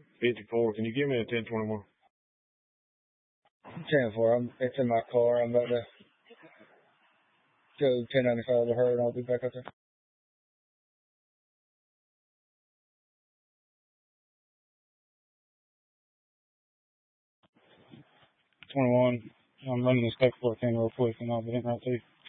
54. Can you give me a 1021? 10-4. It's in my car. I'm about to go 1095 to her, and I'll be back up there. 21. I'm running this paperwork in real quick, and I'll be in right to you.